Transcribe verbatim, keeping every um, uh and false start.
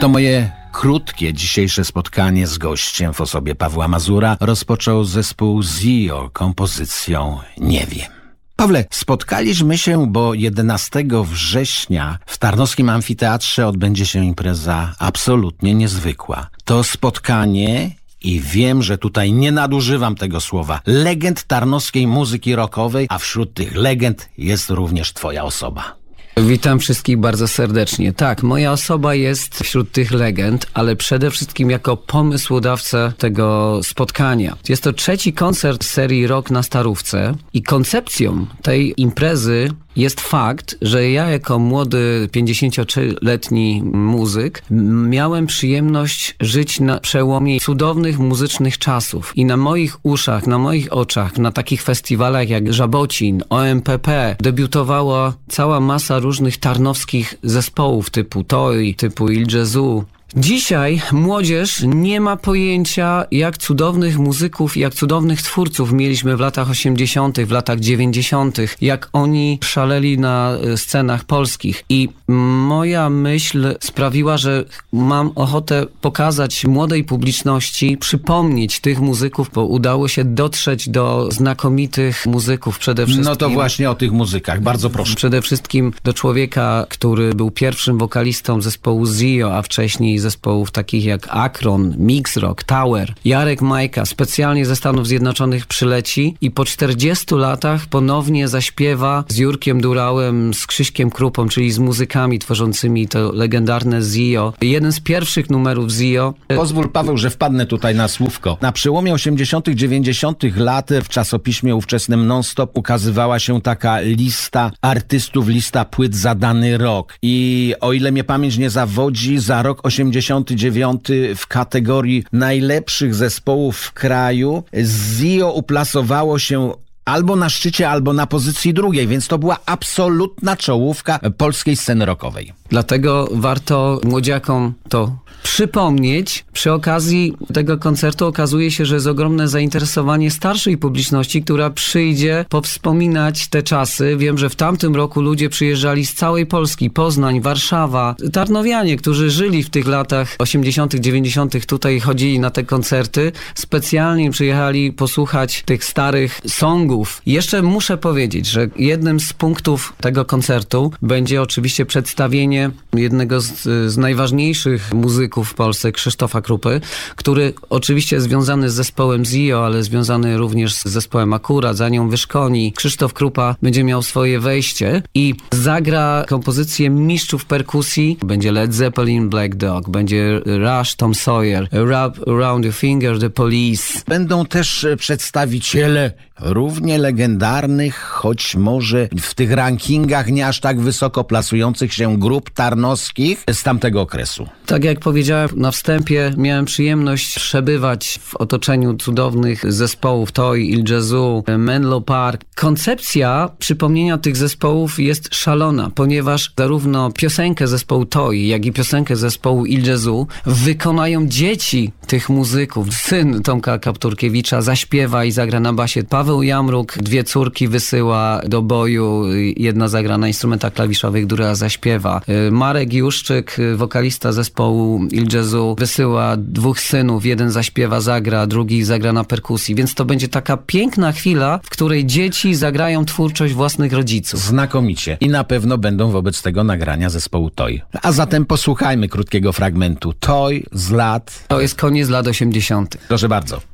To moje krótkie dzisiejsze spotkanie z gościem w osobie Pawła Mazura rozpoczął zespół Zio kompozycją Nie wiem. Pawle, spotkaliśmy się, bo jedenastego września w Tarnowskim Amfiteatrze odbędzie się impreza absolutnie niezwykła. To spotkanie, i wiem, że tutaj nie nadużywam tego słowa, legend tarnowskiej muzyki rockowej, a wśród tych legend jest również twoja osoba. Witam wszystkich bardzo serdecznie. Tak, moja osoba jest wśród tych legend, ale przede wszystkim jako pomysłodawca tego spotkania. Jest to trzeci koncert serii Rock na Starówce i koncepcją tej imprezy jest fakt, że ja jako młody pięćdziesięciotrzyletni muzyk miałem przyjemność żyć na przełomie cudownych muzycznych czasów i na moich uszach, na moich oczach, na takich festiwalach jak Żabocin, O M P P debiutowała cała masa różnych tarnowskich zespołów typu Toy, typu Il Gesù. Dzisiaj młodzież nie ma pojęcia, jak cudownych muzyków i jak cudownych twórców mieliśmy w latach osiemdziesiątych, w latach dziewięćdziesiątych, jak oni szaleli na scenach polskich. I moja myśl sprawiła, że mam ochotę pokazać młodej publiczności, przypomnieć tych muzyków, bo udało się dotrzeć do znakomitych muzyków przede wszystkim. No to właśnie o tych muzykach, bardzo proszę. Przede wszystkim do człowieka, który był pierwszym wokalistą zespołu Zio, a wcześniej zespołów takich jak Akron, Mix Rock, Tower. Jarek Majka specjalnie ze Stanów Zjednoczonych przyleci i po czterdziestu latach ponownie zaśpiewa z Jurkiem Durałem, z Krzyśkiem Krupą, czyli z muzykami tworzącymi to legendarne Zio. Jeden z pierwszych numerów Zio. Pozwól, Paweł, że wpadnę tutaj na słówko. Na przełomie osiemdziesiątych, dziewięćdziesiątych lat w czasopiśmie ówczesnym Non-Stop ukazywała się taka lista artystów, lista płyt za dany rok. I o ile mnie pamięć nie zawodzi, za rok osiemdziesiąty dziewiąty w kategorii najlepszych zespołów w kraju Zio uplasowało się albo na szczycie, albo na pozycji drugiej, więc to była absolutna czołówka polskiej sceny rockowej. Dlatego warto młodziakom to przypomnieć. Przy okazji tego koncertu okazuje się, że jest ogromne zainteresowanie starszej publiczności, która przyjdzie powspominać te czasy. Wiem, że w tamtym roku ludzie przyjeżdżali z całej Polski, Poznań, Warszawa, tarnowianie, którzy żyli w tych latach osiemdziesiątych, dziewięćdziesiątych tutaj chodzili na te koncerty, specjalnie przyjechali posłuchać tych starych songów. Jeszcze muszę powiedzieć, że jednym z punktów tego koncertu będzie oczywiście przedstawienie jednego z, z najważniejszych muzyków w Polsce, Krzysztofa Krupy, który oczywiście jest związany z zespołem Zio, ale związany również z zespołem Akurat, za nią Wyszkoni. Krzysztof Krupa będzie miał swoje wejście i zagra kompozycję mistrzów perkusji. Będzie Led Zeppelin, Black Dog, będzie Rush, Tom Sawyer, Wrap Around Your Finger, The Police. Będą też przedstawiciele równie legendarnych, choć może w tych rankingach nie aż tak wysoko plasujących się grup tarnowskich z tamtego okresu. Tak jak powiedziałem na wstępie, miałem przyjemność przebywać w otoczeniu cudownych zespołów Toy, Il Gesù, Menlo Park. Koncepcja przypomnienia tych zespołów jest szalona, ponieważ zarówno piosenkę zespołu Toy, jak i piosenkę zespołu Il Gesù wykonają dzieci tych muzyków. Syn Tomka Kapturkiewicza zaśpiewa i zagra na basie. Paweł Jamruk dwie córki wysyła do boju, jedna zagra na instrumentach klawiszowych, druga zaśpiewa. Marek Juszczyk, wokalista zespołu Il Gesù, wysyła dwóch synów, jeden zaśpiewa, zagra, drugi zagra na perkusji, więc to będzie taka piękna chwila, w której dzieci zagrają twórczość własnych rodziców. Znakomicie. I na pewno będą wobec tego nagrania zespołu Toy. A zatem posłuchajmy krótkiego fragmentu Toy z lat... To jest koniec lat osiemdziesiątych. Proszę bardzo.